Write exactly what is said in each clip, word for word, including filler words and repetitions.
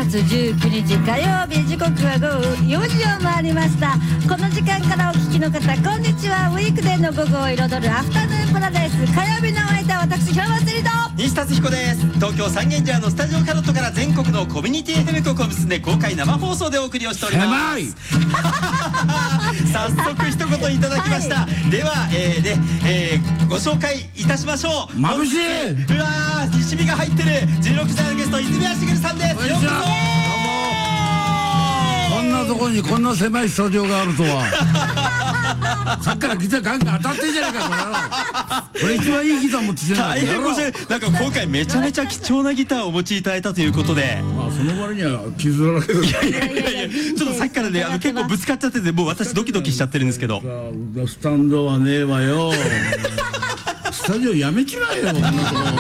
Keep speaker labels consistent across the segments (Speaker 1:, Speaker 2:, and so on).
Speaker 1: つじゅうくにち火曜日、時刻はごごよじを回りました。この時間からお聞きの方、こんにちは。ウィークデーの午後を彩るアフタヌーンパラダイス、火曜日のお相手は私、兵馬セリと
Speaker 2: 西達彦です。東京三軒茶屋のスタジオカロットから全国のコミュニティ エフエム 局を結んで公開生放送でお送りをしております。早速一言いただきました、はい、では、えーでえー、ご紹介いたしましょう。
Speaker 3: 眩しい。
Speaker 2: うわー、西日が入ってるじゅうろくじのゲスト、泉谷しげるさんです。ようこそ。
Speaker 3: こんなところにこんな狭いスタジオがあるとはさっきからギターガンガン当たってんじゃないかこれ野郎。これ一番いいギター持ってきてるんだ。
Speaker 2: 大変申し訳ない。なんか今回めちゃめちゃ貴重なギターをお持ちいただいたということで、
Speaker 3: まあその割には傷だらけだ。
Speaker 2: いやいやいやいや、ちょっとさっきからね、あの結構ぶつかっちゃってて、もう私ドキドキしちゃってるんですけど。
Speaker 3: スタンドはねえわよ。スタジオやめちまえよ。もう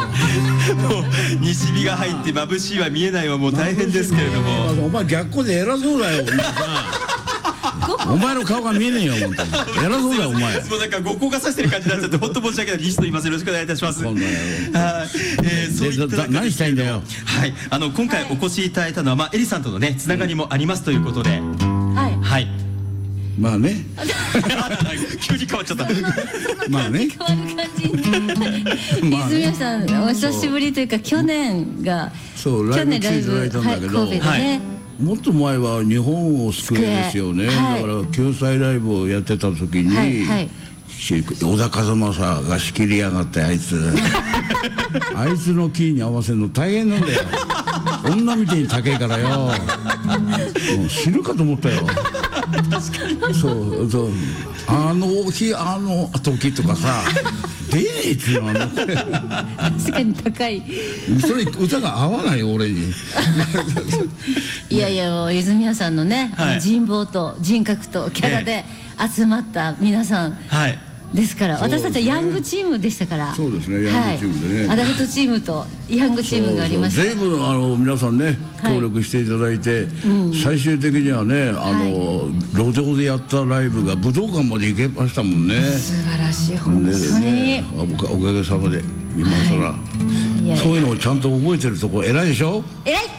Speaker 2: 西日が入って眩しいは見えないはもう大変ですけれども。
Speaker 3: お前逆光で偉そうだよ。お前の顔が見えねえよ本当に。偉そうだよお前。
Speaker 2: もうなんかご高化させてる感じになっちゃって本当申し訳ない。西と言います。よろしくお願いいたします。はい、えー、そういった
Speaker 3: 何したいんだよ。
Speaker 2: はい、あの今回お越しいただいたのは、まあエリさんとのねつながりもありますということで、はいはい。
Speaker 3: まあね。
Speaker 2: 急に変わっちゃった。
Speaker 3: まあね。
Speaker 1: 変わる感じ。泉谷さん、お久しぶりというか去年が
Speaker 3: そうライブ来ていただいたんだけど、
Speaker 1: 神戸でね。
Speaker 3: もっと前は日本を救えですよね。だから救済ライブをやってた時に小田和正が仕切りやがって、あいつあいつのキーに合わせるの大変なんだよ。女みたいに高いからよ。もう死ぬかと思ったよ。そうそう、あの日あの時とかさ出ねえっつうの。
Speaker 1: 確かに高い。
Speaker 3: それ歌が合わないよ俺に。
Speaker 1: いやいや、もう泉谷さんのね、人望と人格とキャラで集まった皆さんですから、私たちはヤングチームでしたから。
Speaker 3: そうですね、ヤングチームでね、
Speaker 1: アダルトチームとヤングチームがありました。
Speaker 3: 随分あの皆さんね協力していただいて、最終的にはね、あの路上でやったライブが武道館まで行けましたもんね。
Speaker 1: 素晴らしい、本当に
Speaker 3: おかげさまで。今更そういうのをちゃんと覚えてるとこ偉いでしょ。
Speaker 1: 偉い。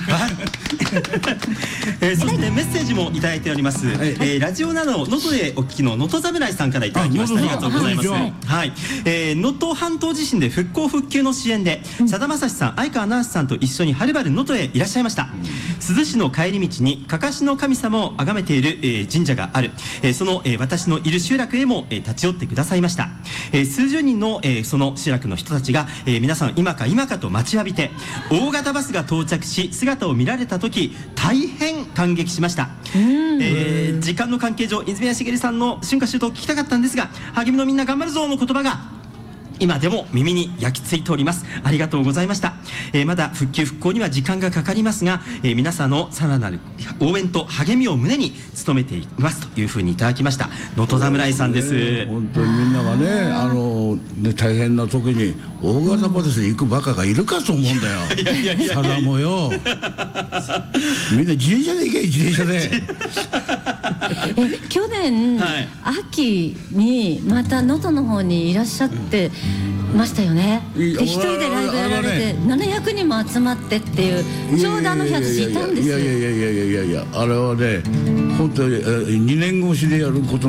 Speaker 2: えー、そしてメッセージもいただいております。はい、えー、ラジオなど能登でお聞きの能登侍さんからいただきました。ありがとうございます。はい、えー、能登半島地震で復興復旧の支援でさだまさしさん、相川七瀬さんと一緒にはるばる能登へいらっしゃいました。珠洲市の帰り道にかかしの神様を崇めている、えー、神社がある、えー、その、えー、私のいる集落へも、えー、立ち寄ってくださいました。えー、数十人の、えー、その集落の人たちが、えー、皆さん今か今かと待ちわびて大型バスが到着し姿を見られた時、大変感激しました。えー、時間の関係上泉谷しげるさんの春夏秋冬を聞きたかったんですが、励みのみんな頑張るぞの言葉が今でも耳に焼き付いております。ありがとうございました。えー、まだ復旧復興には時間がかかりますが、えー、皆さんのさらなる応援と励みを胸に努めていますというふうにいただきました。能登侍さんです。
Speaker 3: ね、本当にみんながね、あのね大変な時に大型バスで行くバカがいるかと思うんだよ。さだもよ。みんな自転車で行け、自転車で。
Speaker 1: え去年、はい、秋にまた能登の方にいらっしゃってましたよね。で一人でライブやられてななひゃくにんも集まってっていう、ちょうどあの日私いたんですよ。
Speaker 3: いやいやいやいやいやいや、あれはね本当ににねん越しでやること